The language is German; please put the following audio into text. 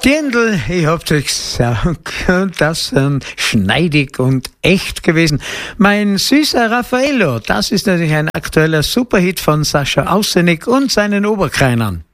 Dirndl, ich hab's euch gesagt, das schneidig und echt gewesen. Mein süßer Raffaello, das ist natürlich ein aktueller Superhit von Sascha Aussenig und seinen Oberkreinern.